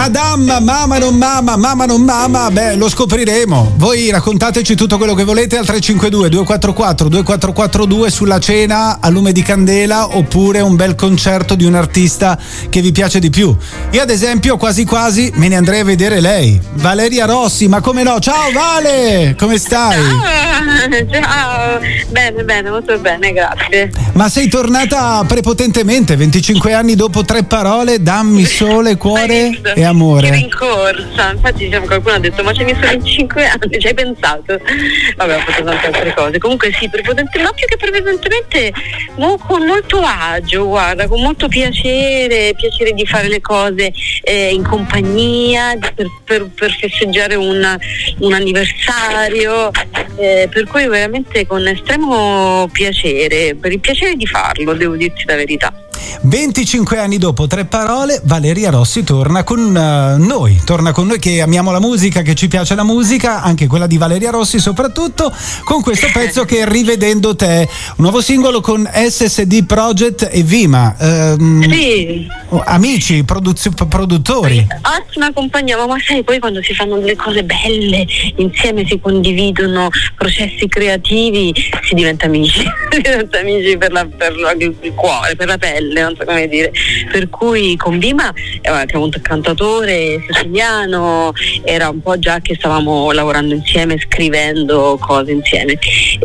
Madame, mamma non mama, beh, lo scopriremo. Voi raccontateci tutto quello che volete al 352 244 2442 sulla cena a lume di candela oppure un bel concerto di un artista che vi piace di più. Io ad esempio quasi me ne andrei a vedere lei, Valeria Rossi, ma come no? Ciao Vale, come stai? Ciao, bene, molto bene, grazie. Ma sei tornata prepotentemente, 25 anni dopo Tre parole, dammi sole, cuore e amore. Che rincorsa, infatti qualcuno ha detto ma ci hai messo 25 anni, ci hai pensato? Vabbè, ho fatto tante altre cose, comunque sì, prepotentemente, no, più che prepotentemente, con molto agio, guarda, con molto piacere di fare le cose in compagnia, per festeggiare un anniversario, per cui veramente con estremo piacere, per il piacere di farlo, devo dirti la verità. 25 anni dopo Tre parole, Valeria Rossi torna con noi che amiamo la musica, che ci piace la musica, anche quella di Valeria Rossi soprattutto, con questo pezzo che è Rivedendo te, un nuovo singolo con SSD Project e Vima. Sì. Amici, produttori. Ottima compagnia, ma sai, poi quando si fanno delle cose belle insieme, si condividono processi creativi, si diventa amici, per il cuore, per la pelle, non so come dire. Per cui con Vima, che è un cantatore siciliano, era un po' già che stavamo lavorando insieme, scrivendo cose insieme.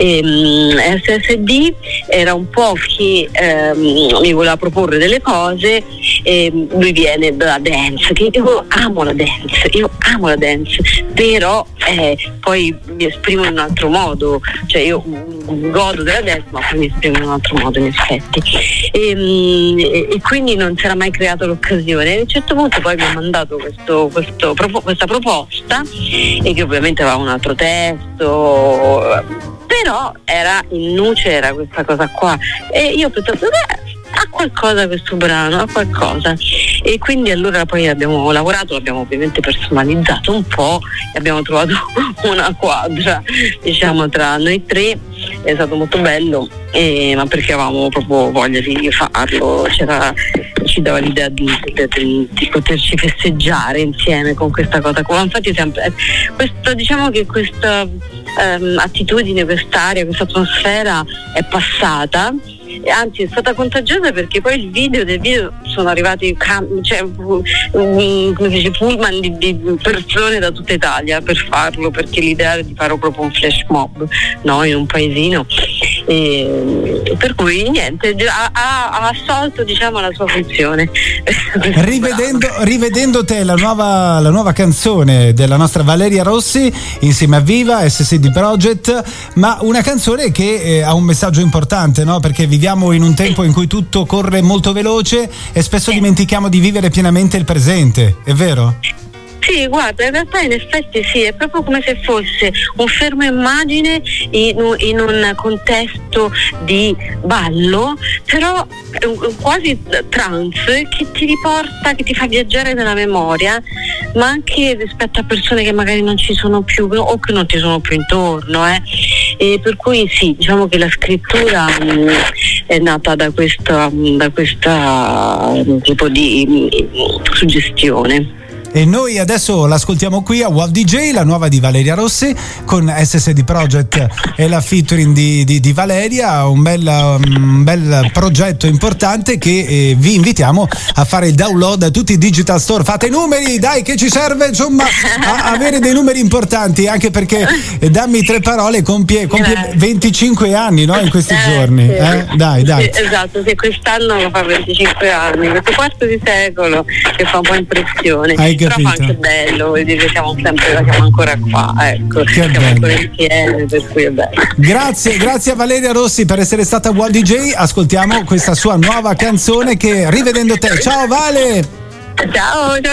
SSD era un po' che mi voleva proporre delle cose, e lui viene dalla dance, che io amo la dance, però poi mi esprimo in un altro modo, cioè io godo della dance ma poi mi esprimo in un altro modo in effetti, e quindi non si era mai creata l'occasione. A un certo punto poi mi ha mandato questa proposta, e che ovviamente aveva un altro testo, però era in nuce, era questa cosa qua, e io ho pensato ha qualcosa questo brano, ha qualcosa, e quindi allora poi abbiamo lavorato, l'abbiamo ovviamente personalizzato un po' e abbiamo trovato una quadra, diciamo, tra noi tre. È stato molto bello, ma perché avevamo proprio voglia di farlo, ci dava l'idea di poterci festeggiare insieme con questa cosa qua. Infatti diciamo che questa attitudine, quest'aria, questa atmosfera è passata, anzi è stata contagiosa, perché poi del video sono arrivati pullman di persone da tutta Italia per farlo, perché l'idea era di fare proprio un flash mob, no, in un paesino, e per cui niente, ha assolto, diciamo, la sua funzione. Rivedendo te, la nuova canzone della nostra Valeria Rossi insieme a Viva, SSD Project, ma una canzone che ha un messaggio importante, no? Perché viviamo in un tempo in cui tutto corre molto veloce e spesso dimentichiamo di vivere pienamente il presente, è vero? Sì, guarda, in realtà in effetti sì, è proprio come se fosse un fermo immagine in un contesto di ballo, però quasi trance, che ti riporta, che ti fa viaggiare nella memoria, ma anche rispetto a persone che magari non ci sono più o che non ti sono più intorno, e per cui sì, diciamo che la scrittura è nata da questa tipo di suggestione. E noi adesso l'ascoltiamo qui a Wow DJ, la nuova di Valeria Rossi con SSD Project e la featuring di Valeria, un bel progetto importante che vi invitiamo a fare il download a tutti i digital store. Fate i numeri, dai, che ci serve insomma avere dei numeri importanti, anche perché Dammi Tre parole compie 25 anni, no, in questi giorni. Sì. Dai. Sì, esatto, sì, quest'anno fa 25 anni, questo quarto di secolo, che fa un po' impressione. Però fa anche bello, vuol dire che siamo ancora qua, ecco, siamo ancora insieme, per cui è bello. Grazie a Valeria Rossi per essere stata Wow DJ. Ascoltiamo questa sua nuova canzone che è Rivedendo te. Ciao Vale! Ciao.